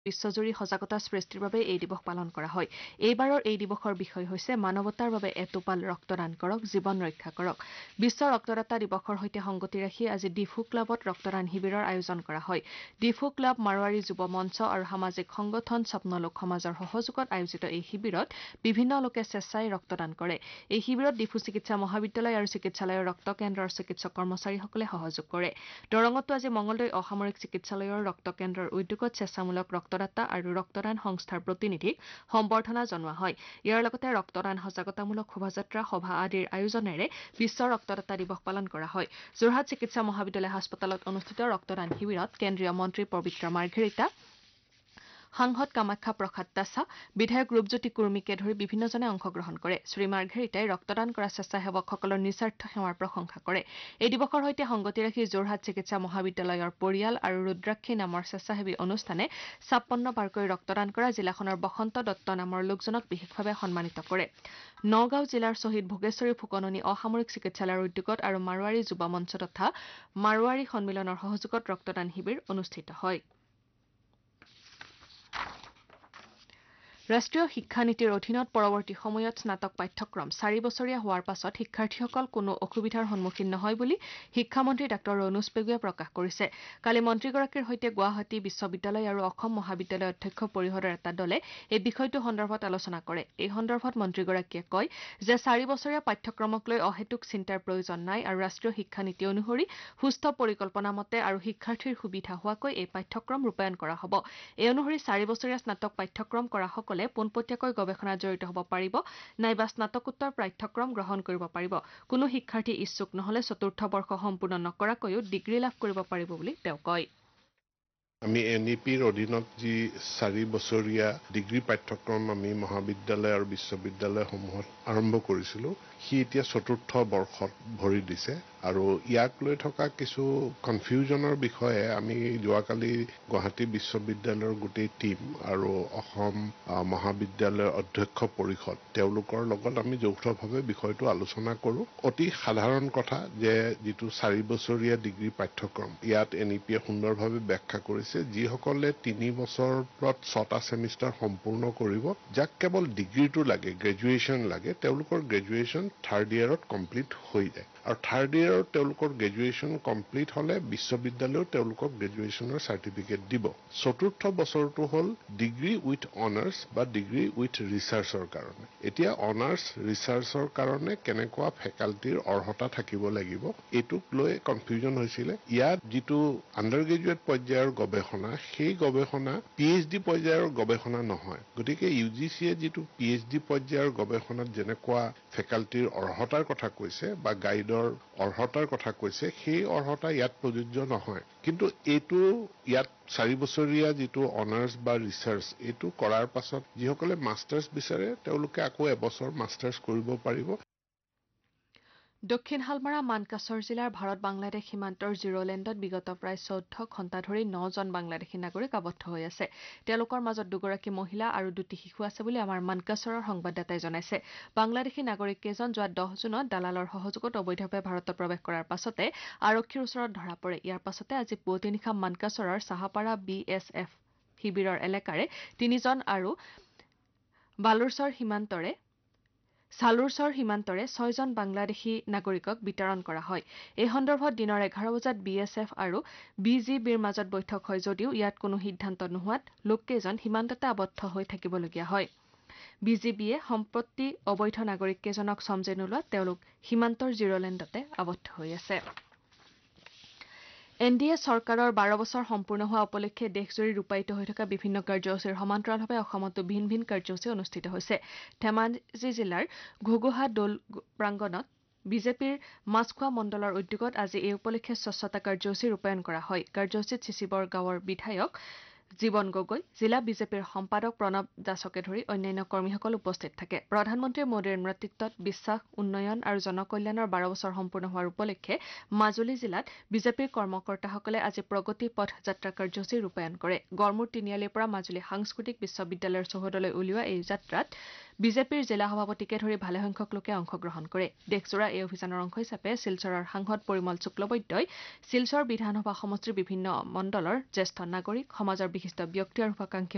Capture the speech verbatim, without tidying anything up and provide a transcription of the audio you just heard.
বিশ্বজুৰি সজাগতা সৃষ্টিৰ বাবে এই দিৱস পালন কৰা হয়। এইবাৰৰ এই দিৱসৰ বিষয় হৈছে মানৱতাৰ বাবে এটোপাল ৰক্তদান কৰক, জীৱন ৰক্ষা কৰক। বিশ্ব ৰক্তদাতা দিৱসৰ সৈতে সংগতি ৰাখি আজি ডিফু ক্লাবত ৰক্তদান শিবিৰৰ আয়োজন কৰা হয়। ডিফু ক্লাব, মাৰোৱাৰী যুৱ মঞ্চ আৰু সামাজিক সংগঠন স্বপ্নলোক সমাজৰ সহযোগত আয়োজিত এই শিবিৰত বিভিন্ন লোকে স্বেচ্ছাই ৰক্তদান কৰে। এই শিবিৰত ডিফু চিকিৎসা মহাবিদ্যালয় আৰু চিকিৎসালয়ৰ ৰক্ত কেন্দ্ৰৰ চিকিৎসক কৰ্মচাৰীসকলে সহযোগ কৰে। দৰঙতো আজি মঙলদৈ অসামৰিক চিকিৎসালয়ৰ ৰক্ত কেন্দ্ৰৰ উদ্যোগত স্বেচ্ছামূলক ৰক্তদাতা আৰু ৰক্তদান সংস্থাৰ প্ৰতিনিধিক সম্বৰ্ধনা জনোৱা হয়। ইয়াৰ লগতে ৰক্তদান সজাগতামূলক শোভাযাত্ৰা, সভা আদিৰ আয়োজনেৰে বিশ্ব ৰক্তদাতা দিৱস পালন কৰা হয়। যোৰহাট চিকিৎসা মহাবিদ্যালয় হাস্পতালত অনুষ্ঠিত ৰক্তদান শিবিৰত কেন্দ্ৰীয় মন্ত্ৰী পবিত্ৰ মাৰ্ঘেৰিটা, সাংসদ কামাখ্যা প্ৰসাদ তাছা, বিধায়ক ৰূপজ্যোতি কুৰ্মীকে ধৰি বিভিন্নজনে অংশগ্ৰহণ কৰে। শ্ৰী মাৰ্ঘেৰিটাই ৰক্তদান কৰা স্বেচ্ছাসেৱকসকলৰ নিস্বাৰ্থ সেৱাৰ প্ৰশংসা কৰে। এই দিৱসৰ সৈতে সংগতি ৰাখি যোৰহাট চিকিৎসা মহাবিদ্যালয়ৰ পৰিয়াল আৰু ৰুদ্ৰাক্ষী নামৰ স্বেচ্ছাসেৱী অনুষ্ঠানে ছাপন্ন বাৰকৈ ৰক্তদান কৰা জিলাখনৰ বসন্ত দত্ত নামৰ লোকজনক বিশেষভাৱে সন্মানিত কৰে। নগাঁও জিলাৰ শ্বহীদ ভোগেশ্বৰী ফুকননী অসামৰিক চিকিৎসালয়ৰ উদ্যোগত আৰু মাৰোৱাৰী যুৱ মঞ্চ তথা মাৰোৱাৰী সন্মিলনৰ সহযোগত ৰক্তদান শিবিৰ অনুষ্ঠিত হয়। ৰাষ্ট্ৰীয় শিক্ষা নীতিৰ অধীনত পৰৱৰ্তী সময়ত স্নাতক পাঠ্যক্ৰম চাৰি বছৰীয়া হোৱাৰ পাছত শিক্ষাৰ্থীসকল কোনো অসুবিধাৰ সন্মুখীন নহয় বুলি শিক্ষামন্ত্ৰী ডাঃ ৰণোজ পেগুৱে প্ৰকাশ কৰিছে। কালি মন্ত্ৰীগৰাকীৰ সৈতে গুৱাহাটী বিশ্ববিদ্যালয় আৰু অসম মহাবিদ্যালয় অধ্যক্ষ পৰিষদৰ এটা দলে এই বিষয়টো সন্দৰ্ভত আলোচনা কৰে। এই সন্দৰ্ভত মন্ত্ৰীগৰাকীয়ে কয় যে চাৰি বছৰীয়া পাঠ্যক্ৰমক লৈ অহেতুক চিন্তাৰ প্ৰয়োজন নাই আৰু ৰাষ্ট্ৰীয় শিক্ষা নীতি অনুসৰি সুস্থ পৰিকল্পনা মতে আৰু শিক্ষাৰ্থীৰ সুবিধা হোৱাকৈ এই পাঠ্যক্ৰম ৰূপায়ণ কৰা হ'ব। এই অনুসৰি চাৰি বছৰীয়া স্নাতক পাঠ্যক্ৰম কৰা সকলে পোনপটীয়াকৈ গৱেষণাত জড়িত হ'ব পাৰিব নাইবা স্নাতকোত্তৰ পাঠ্যক্ৰম গ্ৰহণ কৰিব পাৰিব। কোনো শিক্ষাৰ্থী ইচ্ছুক নহ'লে চতুৰ্থ বৰ্ষ সম্পূৰ্ণ নকৰাকৈও ডিগ্ৰী লাভ কৰিব পাৰিব বুলি তেওঁ কয়। আমি এন ই পিৰ অধীনত যি চাৰি বছৰীয়া ডিগ্ৰী পাঠ্যক্ৰম আমি মহাবিদ্যালয় আৰু বিশ্ববিদ্যালয়সমূহত আৰম্ভ কৰিছিলোঁ, সি এতিয়া চতুৰ্থ বৰ্ষত ভৰি দিছে আৰু ইয়াক লৈ থকা কিছু কনফিউজনৰ বিষয়ে আমি যোৱাকালি গুৱাহাটী বিশ্ববিদ্যালয়ৰ গোটেই টীম আৰু অসম মহাবিদ্যালয়ৰ অধ্যক্ষ পৰিষদ তেওঁলোকৰ লগত আমি যৌথভাৱে বিষয়টো আলোচনা কৰোঁ। অতি সাধাৰণ কথা যে যিটো চাৰি বছৰীয়া ডিগ্ৰী পাঠ্যক্ৰম ইয়াত এন ই পিয়ে সুন্দৰভাৱে ব্যাখ্যা কৰিছে যিসকলে তিনি বছৰত ছটা ছেমিষ্টাৰ সম্পূৰ্ণ কৰিব, যাক কেৱল ডিগ্ৰীটো লাগে, গ্ৰেজুৱেশ্যন লাগে, তেওঁলোকৰ গ্ৰেজুৱেশ্যন থাৰ্ড ইয়েৰত কমপ্লিট হৈ যায় আৰু থাৰ্ড ইয়েৰত তেওঁলোকৰ গ্ৰেজুৱেশ্যন কমপ্লিট হ'লে বিশ্ববিদ্যালয়ত তেওঁলোকক গ্ৰেজুৱেশ্যনৰ চাৰ্টিফিকেট দিব। চতুৰ্থ বছৰটো হ'ল ডিগ্ৰী উইথ অনাৰ্ছ বা ডিগ্ৰী উইথ ৰিচাৰ্চৰ কাৰণে। এতিয়া অনাৰ্ছ ৰিচাৰ্চৰ কাৰণে কেনেকুৱা ফেকাল্টিৰ অৰ্হতা থাকিব লাগিব এইটোক লৈ কনফিউজন হৈছিলে। ইয়াত যিটো আণ্ডাৰ গ্ৰেজুৱেট পৰ্যায়ৰ গৱেষণা সেই গৱেষণা পি এইচ ডি পৰ্যায়ৰ গৱেষণা নহয়। গতিকে ইউ জি চিয়ে যিটো পি এইচ ডি পৰ্যায়ৰ গৱেষণাত যেনেকুৱা ফেকাল্টিৰ অৰ্হতাৰ কথা কৈছে বা গাইডৰ অৰ্হতাৰ কথা কৈছে সেই অৰ্হতা ইয়াত প্ৰযোজ্য নহয়। কিন্তু এইটো ইয়াত চাৰি বছৰীয়া যিটো অনাৰ্ছ বা ৰিচাৰ্চ এইটো কৰাৰ পাছত যিসকলে মাষ্টাৰ্ছ বিচাৰে তেওঁলোকে আকৌ এবছৰ মাষ্টাৰ্ছ কৰিব পাৰিব। দক্ষিণ হালমাৰা মানকাছৰ জিলাৰ ভাৰত বাংলাদেশ সীমান্তৰ জিৰ'লেণ্ডত বিগত প্ৰায় চৈধ্য ঘণ্টা ধৰি নজন বাংলাদেশী নাগৰিক আবদ্ধ হৈ আছে। তেওঁলোকৰ মাজত দুগৰাকী মহিলা আৰু দুটি শিশু আছে বুলি আমাৰ মানকাছৰৰ সংবাদদাতাই জনাইছে। বাংলাদেশী নাগৰিক কেইজন যোৱা দহ জুনত দালালৰ সহযোগত অবৈধভাৱে ভাৰতত প্ৰৱেশ কৰাৰ পাছতে আৰক্ষীৰ ওচৰত ধৰা পৰে। ইয়াৰ পাছতে আজি পুৱতি নিশা মানকাছৰৰ চাহাপাৰা বি এছ এফ শিবিৰৰ এলেকাৰে তিনিজন আৰু বালুৰচৰ সীমান্তৰে চালুৰচৰ সীমান্তৰে ছয়জন বাংলাদেশী নাগৰিকক বিতৰণ কৰা হয়। এই সন্দৰ্ভত দিনৰ এঘাৰ বজাত বি এছ এফ আৰু বি জি বিৰ মাজত বৈঠক হয় যদিও ইয়াত কোনো সিদ্ধান্ত নোহোৱাত লোককেইজন সীমান্ততে আবদ্ধ হৈ থাকিবলগীয়া হয়। বি জি বিয়ে সম্প্ৰতি অবৈধ নাগৰিককেইজনক সমজে নোলোৱাত তেওঁলোক সীমান্তৰ জিৰ'লেণ্ডতে আবদ্ধ হৈ আছে। এন ডি এ চৰকাৰৰ বাৰ বছৰ সম্পূৰ্ণ হোৱা উপলক্ষে দেশজুৰি ৰূপায়িত হৈ থকা বিভিন্ন কাৰ্যসূচীৰ সমান্তৰালভাৱে অসমতো ভিন ভিন কাৰ্যসূচী অনুষ্ঠিত হৈছে। ধেমাজি জিলাৰ ঘুগুহা দৌল প্ৰাংগণত বিজেপিৰ মাছখোৱা মণ্ডলৰ উদ্যোগত আজি এই উপলক্ষে স্বচ্ছতা কাৰ্যসূচী ৰূপায়ণ কৰা হয়। কাৰ্যসূচীত চিচিবৰ গাঁৱৰ বিধায়ক জীৱন গগৈ, জিলা বিজেপিৰ সম্পাদক প্ৰণৱ দাসকে ধৰি অন্যান্য কৰ্মীসকল উপস্থিত থাকে। প্ৰধানমন্ত্ৰী মোদীৰ নেতৃত্বত বিশ্বাস, উন্নয়ন আৰু জনকল্যাণৰ বাৰ বছৰ সম্পূৰ্ণ হোৱাৰ উপলক্ষে মাজুলী জিলাত বিজেপিৰ কৰ্মকৰ্তাসকলে আজি প্ৰগতি পথ যাত্ৰা কাৰ্যসূচী ৰূপায়ণ কৰে। গড়মূৰ তিনিআলিৰ পৰা মাজুলী সাংস্কৃতিক বিশ্ববিদ্যালয়ৰ চৌহদলৈ উলিওৱা এই যাত্ৰাত বিজেপিৰ জিলা সভাপতিকে ধৰি ভালেসংখ্যক লোকে অংশগ্ৰহণ কৰে। দেশজোৰা এই অভিযানৰ অংশ হিচাপে শিলচৰৰ সাংসদ পৰিমল শুক্লবৈদ্যই শিলচৰ বিধানসভা সমষ্টিৰ বিভিন্ন মণ্ডলৰ জ্যেষ্ঠ নাগৰিক, সমাজৰ বিশিষ্ট ব্যক্তি আৰু শুভাকাংক্ষী